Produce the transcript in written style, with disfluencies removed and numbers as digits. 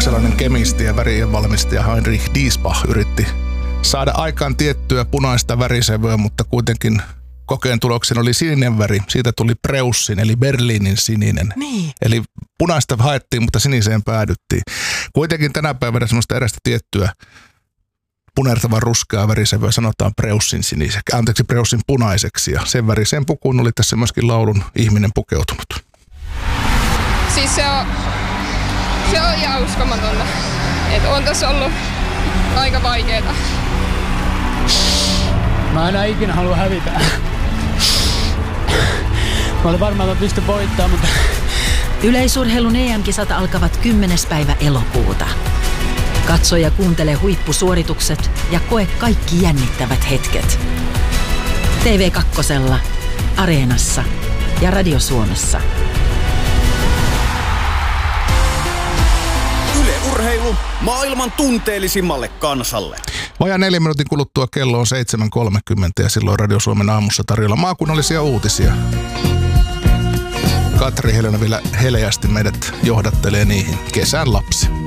saksalainen kemisti ja värien valmistaja Heinrich Diesbach yritti saada aikaan tiettyä punaista värisävyä, mutta kuitenkin kokeen tuloksena oli sininen väri. Siitä tuli Preussin eli Berliinin sininen. Niin. Eli punaista haettiin, mutta siniseen päädyttiin. Kuitenkin tänä päivänä semmoista erästä tiettyä punertavan ruskeaa värisävyä sanotaan Preussin punaiseksi. Ja sen väriseen pukuun oli tässä myöskin laulun ihminen pukeutunut. Siis se on ihan uskomatonta. Että on tässä ollut aika vaikeeta. Mä enää ikinä halua hävitä. Mä olin varmaan, että mä pystyn voittamaan, mutta... Yleisurheilun EM-kisat alkavat 10. päivä elokuuta. Katso ja kuuntele huippusuoritukset ja koe kaikki jännittävät hetket. TV2, Areenassa ja Radio Suomessa. Yle Urheilu maailman tunteellisimmalle kansalle. Vajaan 4 minuutin kuluttua kello on 7.30 ja silloin Radio Suomen aamussa tarjolla maakunnallisia uutisia. Katri Helena vielä heleästi meidät johdattelee niihin. Kesän lapsi.